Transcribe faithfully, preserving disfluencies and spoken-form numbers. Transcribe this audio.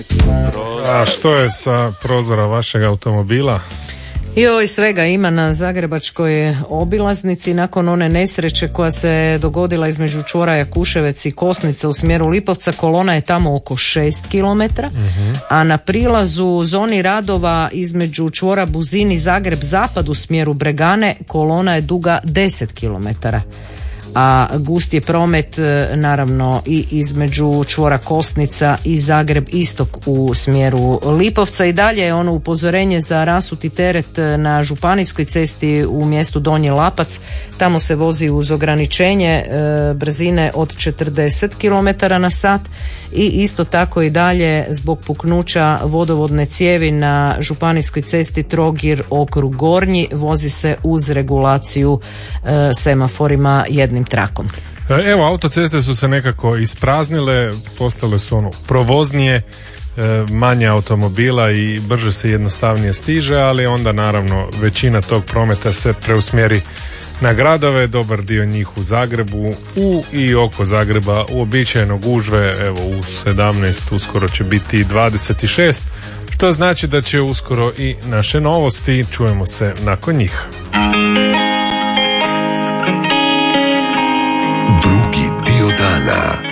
A što je sa prozora vašeg automobila? Joj, svega ima na zagrebačkoj obilaznici. Nakon one nesreće koja se dogodila između čvora Jakuševec i Kosnica u smjeru Lipovca, kolona je tamo oko šest kilometara, uh-huh. a na prilazu zoni radova između čvora Buzin i Zagreb zapad u smjeru Bregane kolona je duga deset kilometara. A gust je promet naravno i između čvora Kosnica i Zagreb istok u smjeru Lipovca. I dalje je ono upozorenje za rasuti teret na županijskoj cesti u mjestu Donji Lapac. Tamo se vozi uz ograničenje e, brzine od četrdeset kilometara na sat i isto tako i dalje zbog puknuća vodovodne cijevi na županijskoj cesti Trogir okrug Gornji vozi se uz regulaciju e, semaforima jednim trakom. Evo, autoceste su se nekako ispraznile, postale su ono provoznije, manje automobila i brže se jednostavnije stiže, ali onda naravno većina tog prometa se preusmjeri na gradove, dobar dio njih u Zagrebu, u i oko Zagreba, uobičajeno gužve, evo u sedamnaest, uskoro će biti dvadeset šest, što znači da će uskoro i naše novosti, čujemo se nakon njih. Drugi dio dana.